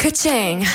Ka-ching.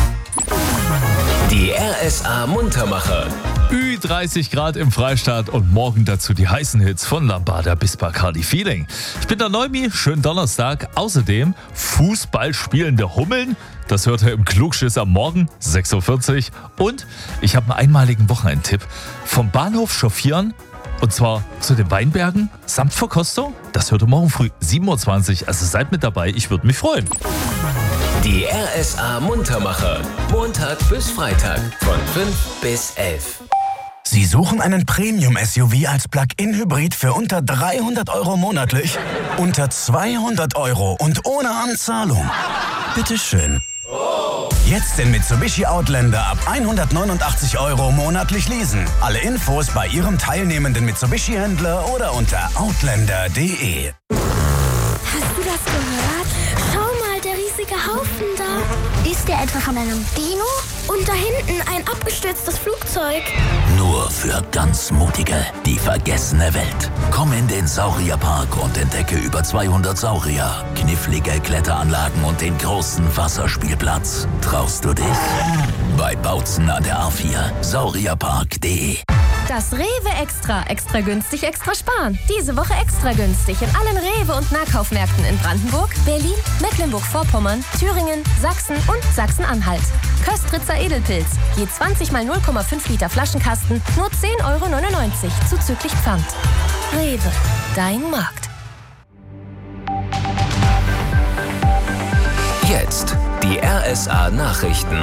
Die RSA Muntermacher. Ü30 Grad im Freistaat und morgen dazu die heißen Hits von Lambada bis Bacardi Feeling. Ich bin der Neumi, schönen Donnerstag. Außerdem Fußball spielende Hummeln. Das hört ihr im Klugschiss am Morgen, 6.40 Uhr. Und ich habe einen einmaligen Wochenendtipp. Vom Bahnhof chauffieren, und zwar zu den Weinbergen, samt Verkostung. Das hört ihr morgen früh, 7.20 Uhr. Also seid mit dabei, ich würde mich freuen. Die RSA Muntermacher. Montag bis Freitag von 5 bis 11. Sie suchen einen Premium-SUV als Plug-in-Hybrid für unter 300 € monatlich? Unter 200 € und ohne Anzahlung? Bitteschön. Jetzt den Mitsubishi Outlander ab 189 € monatlich leasen. Alle Infos bei Ihrem teilnehmenden Mitsubishi-Händler oder unter outlander.de. Hast du das gehört? Schau mal, der riesige Haufen da. Ist der etwa von einem Dino? Und da hinten ein abgestürztes Flugzeug. Nur für ganz Mutige. Die vergessene Welt. Komm in den Saurierpark und entdecke über 200 Saurier, knifflige Kletteranlagen und den großen Wasserspielplatz. Traust du dich? Bei Bautzen an der A4. Saurierpark.de. Das Rewe Extra. Extra günstig, extra sparen. Diese Woche extra günstig in allen Rewe- und Nahkaufmärkten in Brandenburg, Berlin, Mecklenburg-Vorpommern, Thüringen, Sachsen und Sachsen-Anhalt. Köstritzer Edelpilz. Je 20 mal 0,5 Liter Flaschenkasten, nur 10,99 € zuzüglich Pfand. Rewe. Dein Markt. Jetzt die RSA Nachrichten.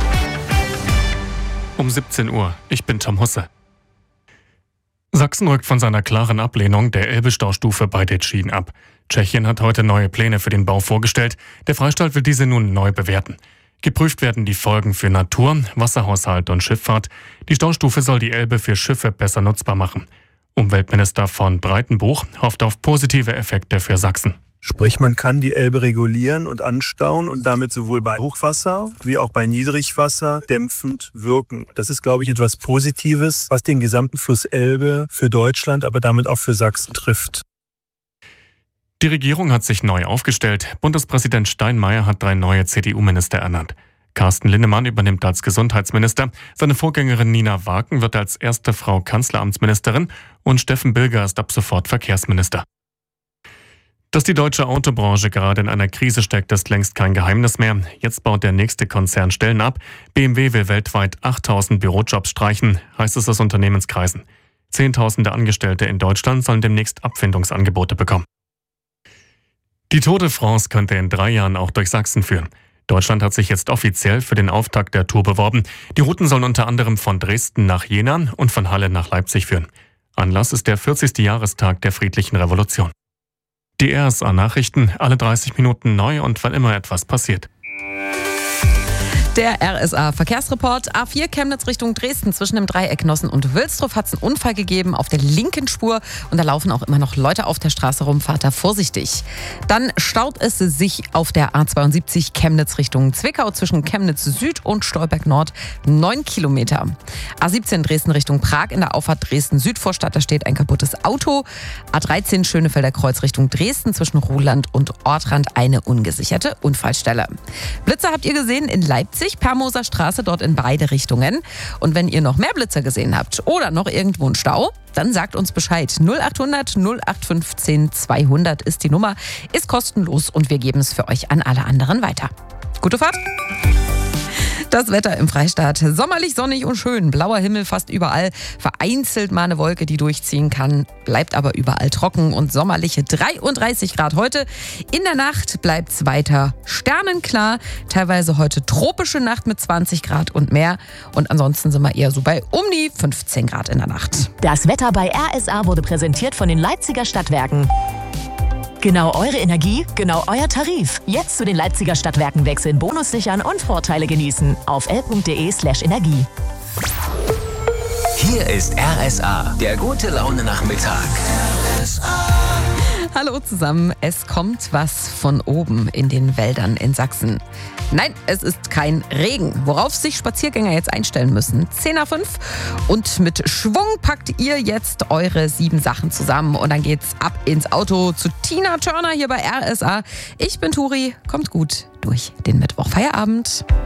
Um 17 Uhr. Ich bin Tom Husse. Sachsen rückt von seiner klaren Ablehnung der Elbe-Staustufe bei Detschin ab. Tschechien hat heute neue Pläne für den Bau vorgestellt. Der Freistaat will diese nun neu bewerten. Geprüft werden die Folgen für Natur, Wasserhaushalt und Schifffahrt. Die Staustufe soll die Elbe für Schiffe besser nutzbar machen. Umweltminister von Breitenbuch hofft auf positive Effekte für Sachsen. Sprich, man kann die Elbe regulieren und anstauen und damit sowohl bei Hochwasser wie auch bei Niedrigwasser dämpfend wirken. Das ist, glaube ich, etwas Positives, was den gesamten Fluss Elbe für Deutschland, aber damit auch für Sachsen trifft. Die Regierung hat sich neu aufgestellt. Bundespräsident Steinmeier hat 3 neue CDU-Minister ernannt. Carsten Linnemann übernimmt als Gesundheitsminister, seine Vorgängerin Nina Waken wird als erste Frau Kanzleramtsministerin und Steffen Bilger ist ab sofort Verkehrsminister. Dass die deutsche Autobranche gerade in einer Krise steckt, ist längst kein Geheimnis mehr. Jetzt baut der nächste Konzern Stellen ab. BMW will weltweit 8.000 Bürojobs streichen, heißt es aus Unternehmenskreisen. Zehntausende Angestellte in Deutschland sollen demnächst Abfindungsangebote bekommen. Die Tour de France könnte in 3 Jahren auch durch Sachsen führen. Deutschland hat sich jetzt offiziell für den Auftakt der Tour beworben. Die Routen sollen unter anderem von Dresden nach Jena und von Halle nach Leipzig führen. Anlass ist der 40. Jahrestag der Friedlichen Revolution. Die RSA Nachrichten, alle 30 Minuten neu und wann immer etwas passiert. Der RSA Verkehrsreport. A4 Chemnitz Richtung Dresden zwischen dem Dreieck Nossen und Wilsdruff hat es einen Unfall gegeben auf der linken Spur und da laufen auch immer noch Leute auf der Straße rum. Fahrt da vorsichtig. Dann staut es sich auf der A72 Chemnitz Richtung Zwickau zwischen Chemnitz Süd und Stolberg Nord 9 Kilometer. A17 Dresden Richtung Prag in der Auffahrt Dresden Südvorstadt, da steht ein kaputtes Auto. A13 Schönefelder Kreuz Richtung Dresden zwischen Ruhland und Ortrand eine ungesicherte Unfallstelle. Blitzer habt ihr gesehen in Leipzig, Permoser Straße, dort in beide Richtungen. Und wenn ihr noch mehr Blitzer gesehen habt oder noch irgendwo einen Stau, dann sagt uns Bescheid. 0800 0815 200 ist die Nummer, ist kostenlos und wir geben es für euch an alle anderen weiter. Gute Fahrt! Das Wetter im Freistaat. Sommerlich, sonnig und schön. Blauer Himmel fast überall. Vereinzelt mal eine Wolke, die durchziehen kann. Bleibt aber überall trocken und sommerliche 33 Grad heute. In der Nacht bleibt es weiter sternenklar. Teilweise heute tropische Nacht mit 20 Grad und mehr. Und ansonsten sind wir eher so bei um die 15 Grad in der Nacht. Das Wetter bei RSA wurde präsentiert von den Leipziger Stadtwerken. Genau eure Energie, genau euer Tarif. Jetzt zu den Leipziger Stadtwerken wechseln, Bonus sichern und Vorteile genießen. Auf l.de/energie. Hier ist RSA, der gute Laune Nachmittag. RSA. Hallo zusammen, es kommt was von oben in den Wäldern in Sachsen. Nein, es ist kein Regen, worauf sich Spaziergänger jetzt einstellen müssen. 10:05 und mit Schwung packt ihr jetzt eure 7 Sachen zusammen und dann geht's ab ins Auto zu Tina Turner hier bei RSA. Ich bin Turi, kommt gut durch den Mittwoch. Feierabend.